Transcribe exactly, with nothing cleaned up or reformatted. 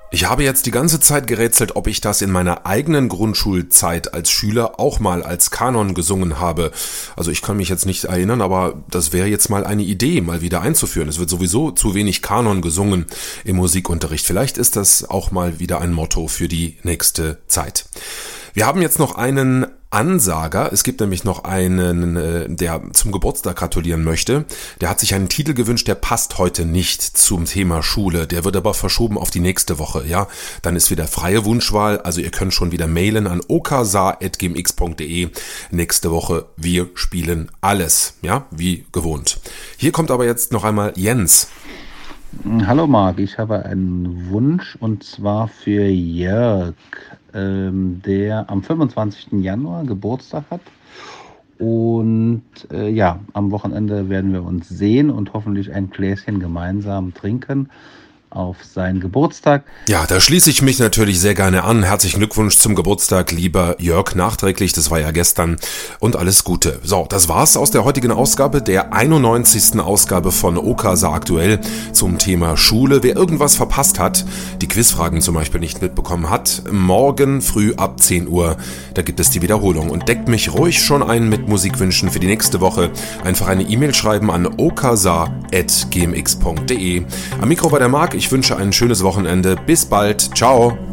Ich habe jetzt die ganze Zeit gerätselt, ob ich das in meiner eigenen Grundschulzeit als Schüler auch mal als Kanon gesungen habe. Also ich kann mich jetzt nicht erinnern, aber das wäre jetzt mal eine Idee, mal wieder einzuführen. Es wird sowieso zu wenig Kanon gesungen im Musikunterricht. Vielleicht ist das auch mal wieder ein Motto für die nächste Zeit. Wir haben jetzt noch einen Ansager. Es gibt nämlich noch einen, der zum Geburtstag gratulieren möchte. Der hat sich einen Titel gewünscht, der passt heute nicht zum Thema Schule. Der wird aber verschoben auf die nächste Woche. Ja, dann ist wieder freie Wunschwahl. Also ihr könnt schon wieder mailen an okasa at gmx punkt de. Nächste Woche, wir spielen alles. Ja, wie gewohnt. Hier kommt aber jetzt noch einmal Jens. Hallo Marc, ich habe einen Wunsch und zwar für Jörg, ähm, der am fünfundzwanzigsten Januar Geburtstag hat. Und äh, ja, am Wochenende werden wir uns sehen und hoffentlich ein Gläschen gemeinsam trinken auf seinen Geburtstag. Ja, da schließe ich mich natürlich sehr gerne an. Herzlichen Glückwunsch zum Geburtstag, lieber Jörg, nachträglich. Das war ja gestern und alles Gute. So, das war's aus der heutigen Ausgabe, der einundneunzigsten Ausgabe von Okasa aktuell zum Thema Schule. Wer irgendwas verpasst hat, die Quizfragen zum Beispiel nicht mitbekommen hat, morgen früh ab zehn Uhr, da gibt es die Wiederholung. Und deckt mich ruhig schon ein mit Musikwünschen für die nächste Woche. Einfach eine E-Mail schreiben an okasa at gmx punkt de. Am Mikro war der Marc. Ich wünsche ein schönes Wochenende. Bis bald. Ciao.